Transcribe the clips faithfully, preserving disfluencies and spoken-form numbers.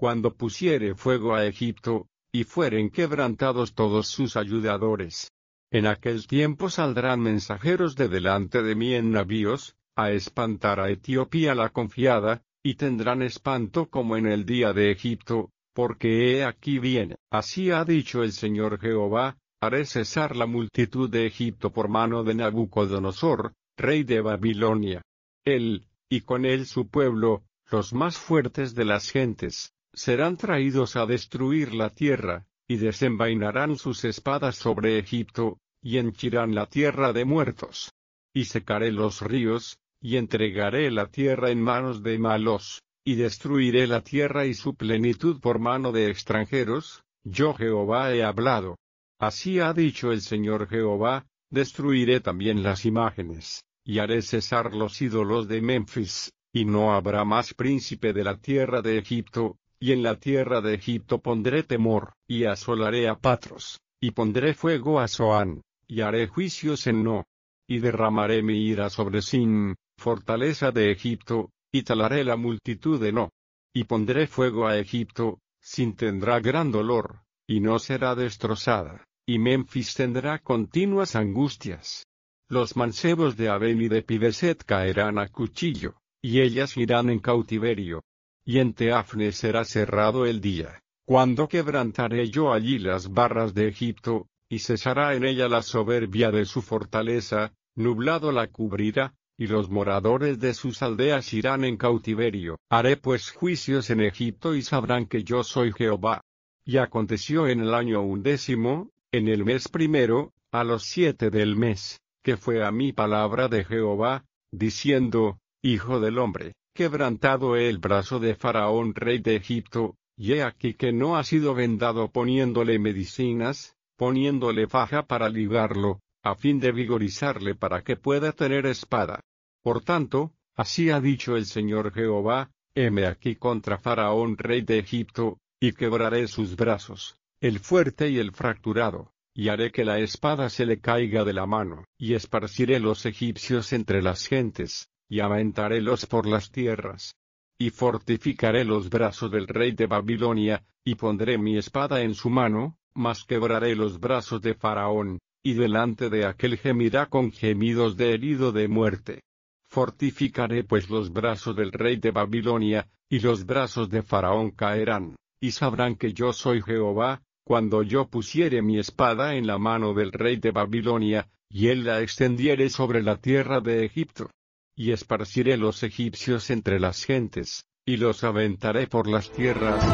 cuando pusiere fuego a Egipto, y fueren quebrantados todos sus ayudadores. En aquel tiempo saldrán mensajeros de delante de mí en navíos, a espantar a Etiopía la confiada, y tendrán espanto como en el día de Egipto, porque he aquí viene. Así ha dicho el Señor Jehová, haré cesar la multitud de Egipto por mano de Nabucodonosor, rey de Babilonia. Él, y con él su pueblo, los más fuertes de las gentes, serán traídos a destruir la tierra, y desenvainarán sus espadas sobre Egipto, y henchirán la tierra de muertos. Y secaré los ríos, y entregaré la tierra en manos de malos, y destruiré la tierra y su plenitud por mano de extranjeros, yo Jehová he hablado. Así ha dicho el Señor Jehová, destruiré también las imágenes, y haré cesar los ídolos de Memphis, y no habrá más príncipe de la tierra de Egipto, y en la tierra de Egipto pondré temor, y asolaré a Patros, y pondré fuego a Zoán, y haré juicios en No, y derramaré mi ira sobre Sin, fortaleza de Egipto, y talaré la multitud de No. Y pondré fuego a Egipto, Sin tendrá gran dolor, y no será destrozada, y Memphis tendrá continuas angustias. Los mancebos de Abel y de Pibeset caerán a cuchillo, y ellas irán en cautiverio. Y en Teafne será cerrado el día, cuando quebrantaré yo allí las barras de Egipto, y cesará en ella la soberbia de su fortaleza, nublado la cubrirá, y los moradores de sus aldeas irán en cautiverio. Haré pues juicios en Egipto y sabrán que yo soy Jehová. Y aconteció en el año undécimo, en el mes primero, a los siete del mes, que fue a mí palabra de Jehová, diciendo, Hijo del hombre, quebrantado he el brazo de Faraón rey de Egipto, y he aquí que no ha sido vendado poniéndole medicinas, poniéndole faja para ligarlo, a fin de vigorizarle para que pueda tener espada. Por tanto, así ha dicho el Señor Jehová, heme aquí contra Faraón rey de Egipto, y quebraré sus brazos, el fuerte y el fracturado, y haré que la espada se le caiga de la mano, y esparciré los egipcios entre las gentes, y aventarélos por las tierras. Y fortificaré los brazos del rey de Babilonia, y pondré mi espada en su mano, mas quebraré los brazos de Faraón, y delante de aquel gemirá con gemidos de herido de muerte. Fortificaré pues los brazos del rey de Babilonia, y los brazos de Faraón caerán, y sabrán que yo soy Jehová, cuando yo pusiere mi espada en la mano del rey de Babilonia, y él la extendiere sobre la tierra de Egipto. Y esparciré los egipcios entre las gentes, y los aventaré por las tierras.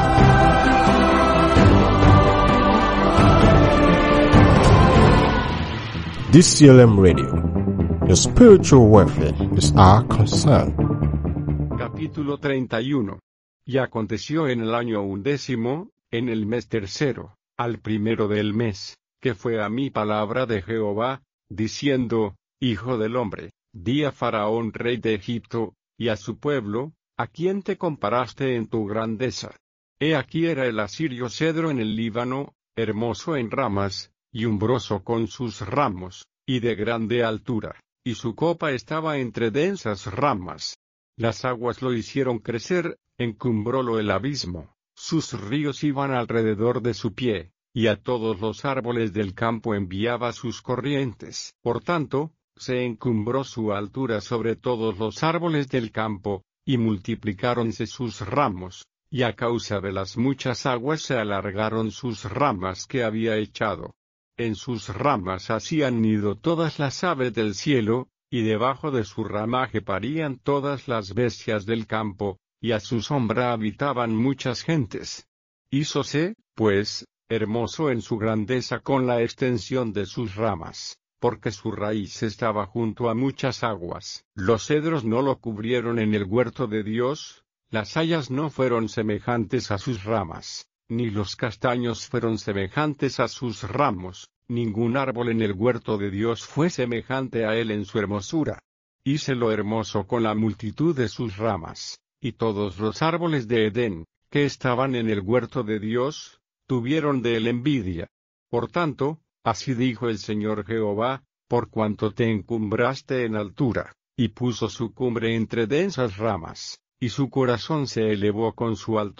D C L M Radio. The spiritual warfare is our concern. Capítulo treinta y uno. Y aconteció en el año undécimo, en el mes tercero, al primero del mes, que fue a mí palabra de Jehová, diciendo, Hijo del hombre, di a Faraón rey de Egipto, y a su pueblo, ¿a quién te comparaste en tu grandeza? He aquí era el asirio cedro en el Líbano, hermoso en ramas, y umbroso con sus ramos, y de grande altura, y su copa estaba entre densas ramas. Las aguas lo hicieron crecer, encumbrólo el abismo, sus ríos iban alrededor de su pie, y a todos los árboles del campo enviaba sus corrientes. Por tanto, se encumbró su altura sobre todos los árboles del campo, y multiplicáronse sus ramos, y a causa de las muchas aguas se alargaron sus ramas que había echado. En sus ramas hacían nido todas las aves del cielo, y debajo de su ramaje parían todas las bestias del campo, y a su sombra habitaban muchas gentes. Hízose, pues, hermoso en su grandeza con la extensión de sus ramas, porque su raíz estaba junto a muchas aguas. Los cedros no lo cubrieron en el huerto de Dios, las hayas no fueron semejantes a sus ramas, ni los castaños fueron semejantes a sus ramos, ningún árbol en el huerto de Dios fue semejante a él en su hermosura. Hícelo hermoso con la multitud de sus ramas, y todos los árboles de Edén, que estaban en el huerto de Dios, tuvieron de él envidia. Por tanto, así dijo el Señor Jehová, por cuanto te encumbraste en altura, y puso su cumbre entre densas ramas, y su corazón se elevó con su altura.